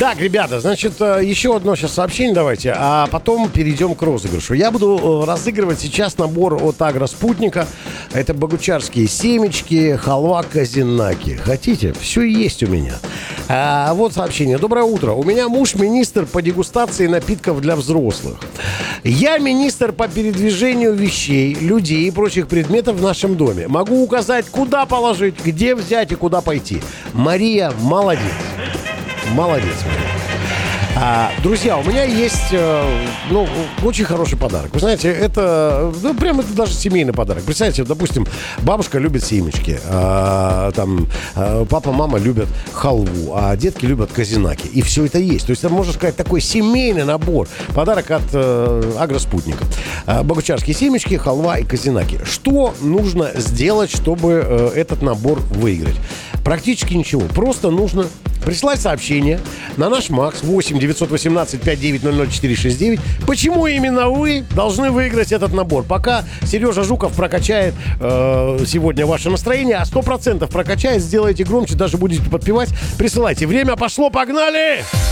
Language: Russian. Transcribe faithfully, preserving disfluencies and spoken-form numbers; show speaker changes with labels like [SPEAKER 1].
[SPEAKER 1] Так, ребята, значит, еще одно сейчас сообщение давайте, а потом перейдем к розыгрышу. Я буду разыгрывать сейчас набор от Агроспутника. Это богучарские семечки, халва казинаки. Хотите? Все есть у меня. А, вот сообщение. Доброе утро. У меня муж министр по дегустации напитков для взрослых. Я министр по передвижению вещей, людей и прочих предметов в нашем доме. Могу указать, куда положить, где взять и куда пойти. Мария молодец. Молодец, Мария. А, друзья, у меня есть э, ну, очень хороший подарок. Вы знаете, это ну, прям это даже семейный подарок. Представьте, допустим, бабушка любит семечки, а, там, а, папа, мама любят халву, а детки любят казинаки. И все это есть. То есть, это, можно сказать, такой семейный набор. Подарок от э, Агроспутника. А, богучарские семечки, халва и казинаки. Что нужно сделать, чтобы э, этот набор выиграть? Практически ничего. Просто нужно прислать сообщение на наш МАКС восемь девятьсот восемнадцать пятьсот девять ноль ноль четыре шесть девять. Почему именно вы должны выиграть этот набор? Пока Сережа Жуков прокачает э, сегодня ваше настроение, а сто процентов прокачает, сделайте громче, даже будете подпевать. Присылайте. Время пошло, погнали!